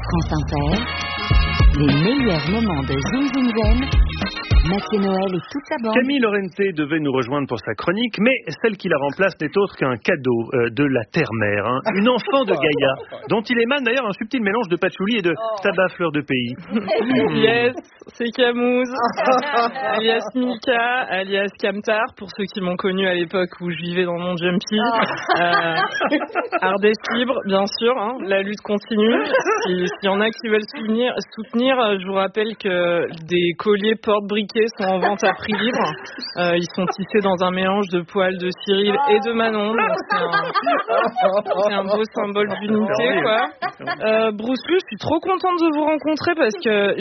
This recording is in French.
France Inter, les meilleurs moments de Zoom Zoom Zen. Mathieu Noël et toute sa bande. Camille Lorente devait nous rejoindre pour sa chronique, mais celle qui la remplace n'est autre qu'un cadeau de la terre-mère. Une enfant de Gaïa, dont il émane d'ailleurs un subtil mélange de patchouli et de tabac fleur de pays. Yes, c'est Camouze, alias Mika, alias Camtar, pour ceux qui m'ont connu à l'époque où je vivais dans mon jumpy. Ardèche libre, bien sûr, hein, la lutte continue. S'il y en a qui veulent soutenir, je vous rappelle que des colliers porte-briquet sont en vente à prix libre. Ils sont tissés dans un mélange de poils de Cyril et de Manon. Donc c'est un beau symbole d'unité, quoi. Bruce Lee, je suis trop contente de vous rencontrer parce que